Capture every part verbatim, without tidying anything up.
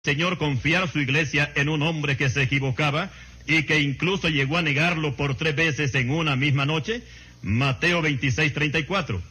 Señor confiar su iglesia en un hombre que se equivocaba y que incluso llegó a negarlo por tres veces en una misma noche? Mateo veintiséis, treinta y cuatro.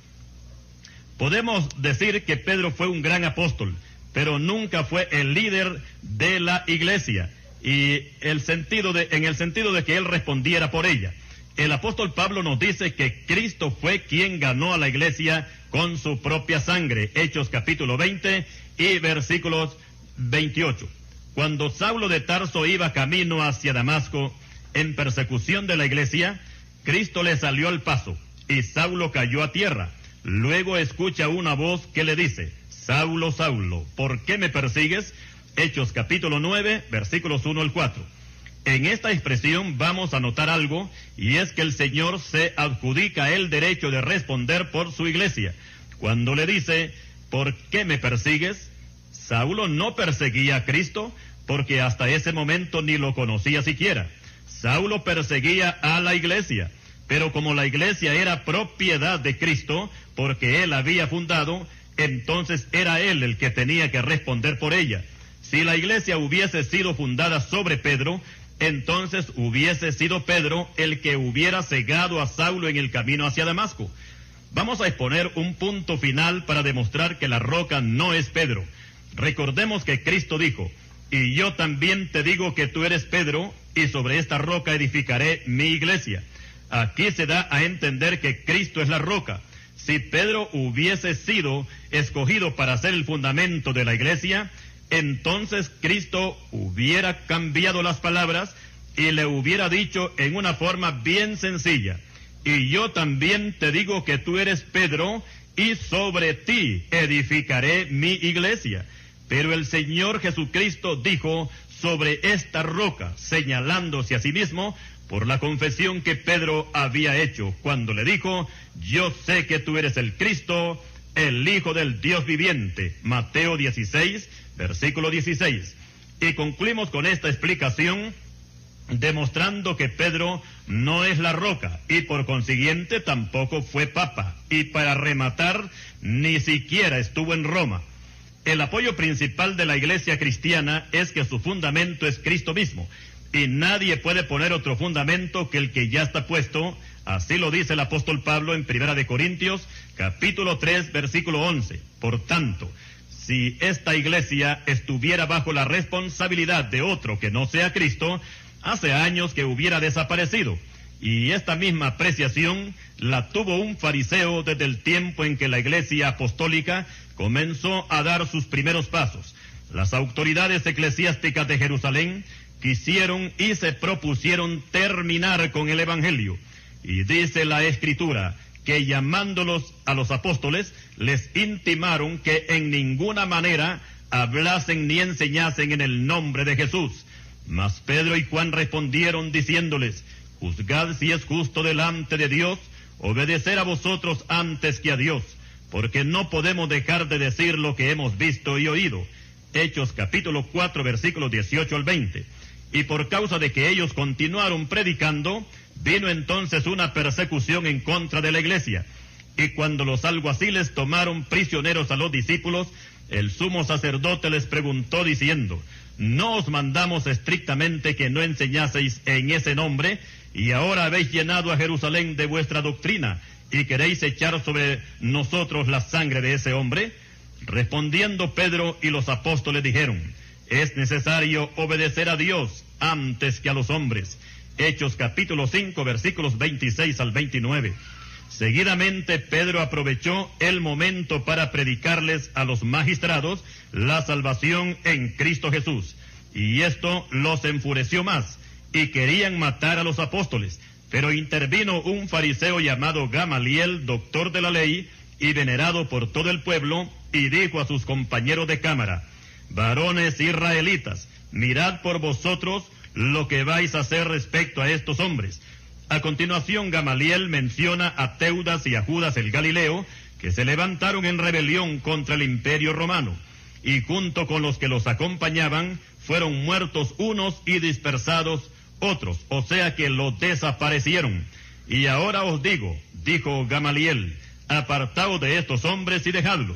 Podemos decir que Pedro fue un gran apóstol, pero nunca fue el líder de la iglesia, y el sentido de, en el sentido de que él respondiera por ella. El apóstol Pablo nos dice que Cristo fue quien ganó a la iglesia con su propia sangre. Hechos capítulo veinte y versículos veintiocho. Cuando Saulo de Tarso iba camino hacia Damasco en persecución de la iglesia, Cristo le salió al paso y Saulo cayó a tierra. Luego escucha una voz que le dice: Saulo, Saulo, ¿por qué me persigues? Hechos capítulo nueve, versículos uno al cuatro. En esta expresión vamos a notar algo, y es que el Señor se adjudica el derecho de responder por su iglesia. Cuando le dice: ¿por qué me persigues? Saulo no perseguía a Cristo, porque hasta ese momento ni lo conocía siquiera. Saulo perseguía a la iglesia, pero como la iglesia era propiedad de Cristo, porque él había fundado, entonces era él el que tenía que responder por ella. Si la iglesia hubiese sido fundada sobre Pedro, entonces hubiese sido Pedro el que hubiera cegado a Saulo en el camino hacia Damasco. Vamos a exponer un punto final para demostrar que la roca no es Pedro. Recordemos que Cristo dijo: y yo también te digo que tú eres Pedro, y sobre esta roca edificaré mi iglesia. Aquí se da a entender que Cristo es la roca. Si Pedro hubiese sido escogido para ser el fundamento de la iglesia, entonces Cristo hubiera cambiado las palabras y le hubiera dicho en una forma bien sencilla: y yo también te digo que tú eres Pedro, y sobre ti edificaré mi iglesia. Pero el Señor Jesucristo dijo: sobre esta roca, señalándose a sí mismo por la confesión que Pedro había hecho cuando le dijo: yo sé que tú eres el Cristo, el Hijo del Dios viviente. Mateo dieciséis, versículo dieciséis. Y concluimos con esta explicación, demostrando que Pedro no es la roca, y por consiguiente tampoco fue papa, y para rematar, ni siquiera estuvo en Roma. El apoyo principal de la iglesia cristiana es que su fundamento es Cristo mismo, y nadie puede poner otro fundamento que el que ya está puesto. Así lo dice el apóstol Pablo en Primera de Corintios, capítulo tres, versículo once. Por tanto, si esta iglesia estuviera bajo la responsabilidad de otro que no sea Cristo, hace años que hubiera desaparecido. Y esta misma apreciación la tuvo un fariseo desde el tiempo en que la iglesia apostólica comenzó a dar sus primeros pasos. Las autoridades eclesiásticas de Jerusalén quisieron y se propusieron terminar con el evangelio. Y dice la Escritura que llamándolos a los apóstoles, les intimaron que en ninguna manera hablasen ni enseñasen en el nombre de Jesús. Mas Pedro y Juan respondieron diciéndoles: juzgad si es justo delante de Dios obedecer a vosotros antes que a Dios, porque no podemos dejar de decir lo que hemos visto y oído. Hechos capítulo cuatro, versículos dieciocho al veinte. Y por causa de que ellos continuaron predicando, vino entonces una persecución en contra de la iglesia. Y cuando los alguaciles tomaron prisioneros a los discípulos, el sumo sacerdote les preguntó diciendo: ¿no os mandamos estrictamente que no enseñaseis en ese nombre? Y ahora habéis llenado a Jerusalén de vuestra doctrina, ¿y queréis echar sobre nosotros la sangre de ese hombre? Respondiendo Pedro y los apóstoles dijeron: es necesario obedecer a Dios antes que a los hombres. Hechos capítulo cinco, versículos veintiséis al veintinueve. Seguidamente Pedro aprovechó el momento para predicarles a los magistrados la salvación en Cristo Jesús, y esto los enfureció más, y querían matar a los apóstoles. Pero intervino un fariseo llamado Gamaliel, doctor de la ley y venerado por todo el pueblo, y dijo a sus compañeros de cámara: varones israelitas, mirad por vosotros lo que vais a hacer respecto a estos hombres. A continuación, Gamaliel menciona a Teudas y a Judas el Galileo, que se levantaron en rebelión contra el imperio romano, y junto con los que los acompañaban fueron muertos unos y dispersados otros, o sea que los desaparecieron. Y ahora os digo, dijo Gamaliel, apartaos de estos hombres y dejadlos,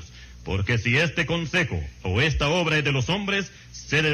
Porque si este consejo o esta obra es de los hombres, se